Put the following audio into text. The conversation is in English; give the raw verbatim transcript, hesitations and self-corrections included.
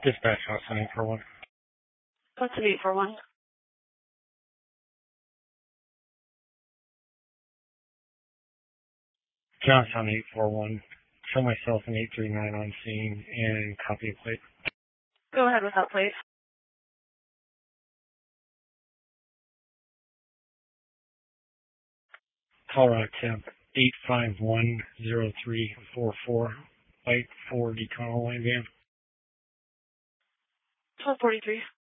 Dispatch Austin eight four one. What's the eight four one? Johnstown eight four one. Show myself an eight three nine on scene and copy a plate. Go ahead with that plate. Colorado temp eight five one zero three four four. Light for Daytona Line Van. twelve forty-three.